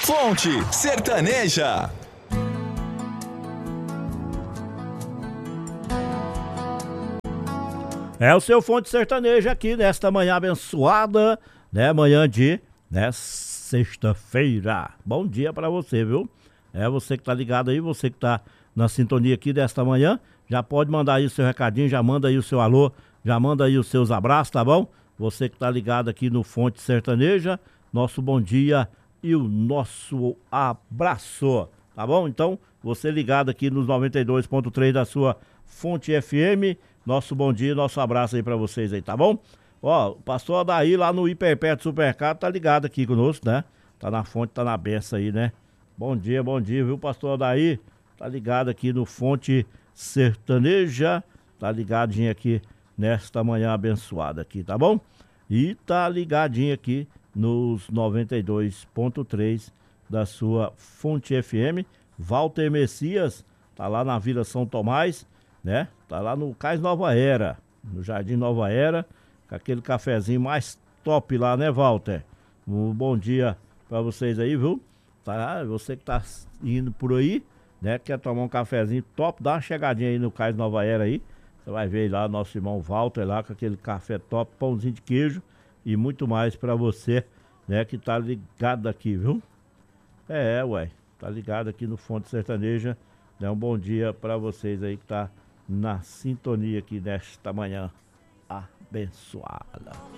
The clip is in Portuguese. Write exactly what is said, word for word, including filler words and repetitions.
Fonte Sertaneja. É o seu Fonte Sertaneja aqui nesta manhã abençoada, né? Manhã de, né, sexta-feira. Bom dia pra você, viu? É você que tá ligado aí, você que tá na sintonia aqui desta manhã, já pode mandar aí o seu recadinho, já manda aí o seu alô, já manda aí os seus abraços, tá bom? Você que tá ligado aqui no Fonte Sertaneja, nosso bom dia e o nosso abraço, tá bom? Então, você ligado aqui nos noventa e dois ponto três da sua Fonte F M, nosso bom dia, nosso abraço aí pra vocês aí, tá bom? Ó, o pastor Adair lá no Hiperpet Supermercado tá ligado aqui conosco, né? Tá na fonte, tá na benção aí, né? Bom dia, bom dia, viu, pastor Adair? Tá ligado aqui no Fonte Sertaneja, tá ligadinho aqui nesta manhã abençoada aqui, tá bom? E tá ligadinho aqui nos noventa e dois ponto três da sua Fonte F M. Walter Messias tá lá na Vila São Tomás, né? Tá lá no Cais Nova Era, no Jardim Nova Era, com aquele cafezinho mais top lá, né, Walter? Um bom dia pra vocês aí, viu? Tá, você que tá indo por aí, né, quer tomar um cafezinho top, dá uma chegadinha aí no Cais Nova Era aí. Você vai ver lá nosso irmão Walter lá com aquele café top, pãozinho de queijo e muito mais pra você, né, que tá ligado aqui, viu? É, ué, tá ligado aqui no Fonte Sertaneja, né? Um bom dia pra vocês aí que tá na sintonia aqui nesta manhã abençoada.